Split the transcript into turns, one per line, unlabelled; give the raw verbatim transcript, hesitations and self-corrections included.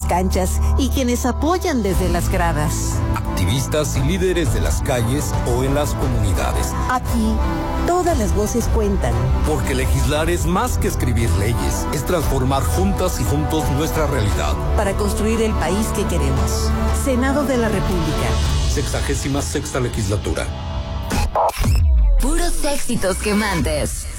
canchas y quienes apoyan desde las gradas.
Activistas y líderes de las calles o en las comunidades.
Aquí, todas las voces cuentan.
Porque legislar es más que escribir leyes, es transformar juntas y juntos nuestra realidad.
Para construir el país que queremos. Senado de la República.
Sexagésima sexta legislatura.
Puros éxitos quemantes.